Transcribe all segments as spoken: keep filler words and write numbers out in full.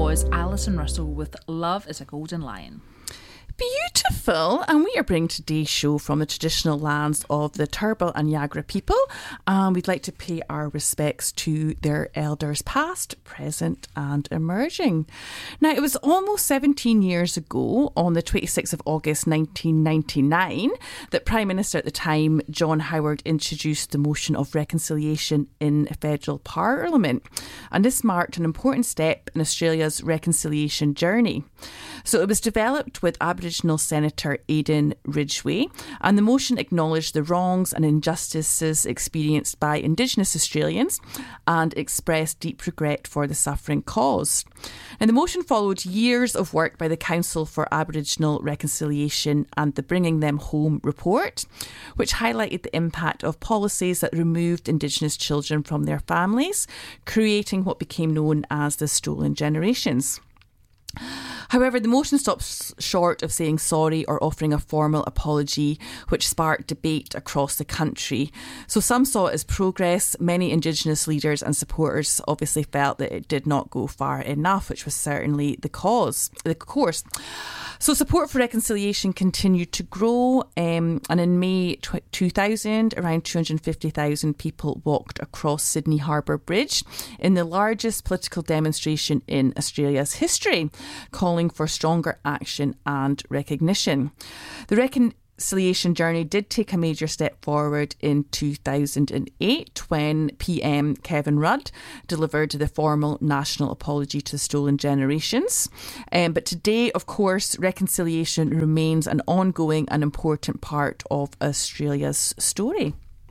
was Alison Russell with Love is a Golden Lion. Beautiful. And we are bringing today's show from the traditional lands of the Turrbal and Yagra people. And we'd like to pay our respects to their elders past, present and emerging. Now, it was almost seventeen years ago, on the twenty-sixth of August nineteen ninety-nine, that Prime Minister at the time, John Howard, introduced the motion of reconciliation in federal parliament. And this marked an important step in Australia's reconciliation journey. So it was developed with Aboriginal Senator Aidan Ridgway, and the motion acknowledged the wrongs and injustices experienced by Indigenous Australians and expressed deep regret for the suffering caused. And the motion followed years of work by the Council for Aboriginal Reconciliation and the Bringing Them Home report, which highlighted the impact of policies that removed Indigenous children from their families, creating what became known as the Stolen Generations. However, the motion stops short of saying sorry or offering a formal apology, which sparked debate across the country. So some saw it as progress. Many Indigenous leaders and supporters obviously felt that it did not go far enough, which was certainly the cause, the course. So support for reconciliation continued to grow, um, and in May two thousand, around two hundred fifty thousand people walked across Sydney Harbour Bridge in the largest political demonstration in Australia's history, calling for stronger action and recognition. The reconciliation journey did take a major step forward in two thousand eight when P M Kevin Rudd delivered the formal national apology to the Stolen Generations. Um, but today, of course, reconciliation remains an ongoing and important part of Australia's story.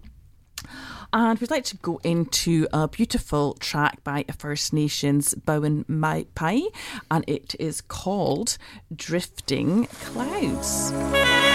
And we'd like to go into a beautiful track by First Nations Bowen Pai, and it is called Drifting Clouds.